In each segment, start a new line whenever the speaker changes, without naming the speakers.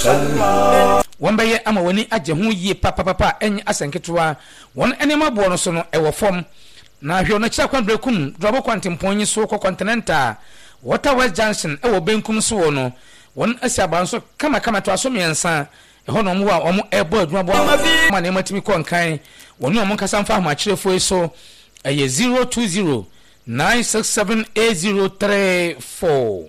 Wombe ama woni agye ho yie papa enye asenketwa won enema bo no so no ewo fom na hwe no kira kwandre kum drobo kwantemponyi so ko continental Water West Junction ewo benkum so wo no won asiaba nso kama to aso miensa eho no mo a omo ebo adwuma bo ma na ematimi ko nkan woni omo kasa mfa ho akirefo so eye 020 9678034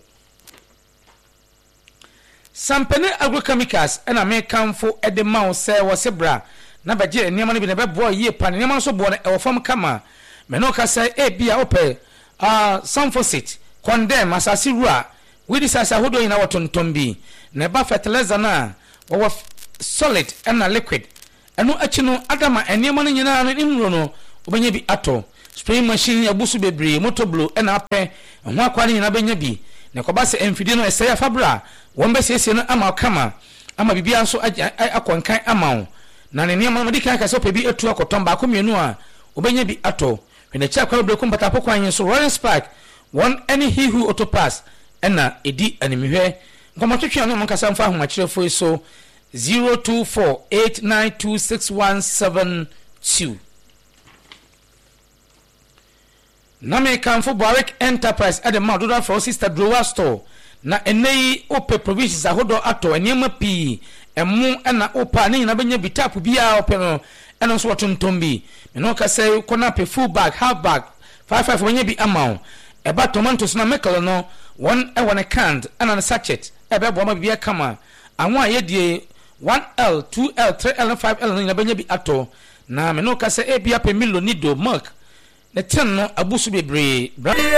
Sampene agrochemicals ena me kanfo ede mawo se wo sebra na baje enema no bi na bebo ye pa enema no so bo na ewo fam kama me no kasa bia ope Sunfosit condemn asasi rua we disasa hodo ina wotontombi na ba fertilizer na wo solid and liquid eno achi no adama enema no nyina no imro no obenya bi ato spray machine abusu bebre motoblo ena apɛ ho akwani nyina benya bi na ko ba se emfidi no esaya fabra wombe siesie no ama kama ama bibia nso akonkan ama na ne nneema no dika ka se opebi etu akotomba akomienu a obenya bi ato hwene cha kwa brekum patapɔ kwan so Royal Spark one any he who autopass ena edi animihwe nkomatwetwe no nkasa mfa ahomachirefo so 0248926172 Name kanfo Barrick Enterprise at the Maduda for sister Drowa store na enei ope provisions ahodo ato enema pi emu na opa ni na benya bitapu bia ope no eno so wotontombi me no ka say kona pe full bag half bag 55 benya bi amount eba tomatoes na mekalo no one e one canned and an sachet ebe bo ma bia kama anwa ye die 1L 2L 3L 5L na benya bi ato na me no ka say e bia pe milonido milk ne ten no abusu bebre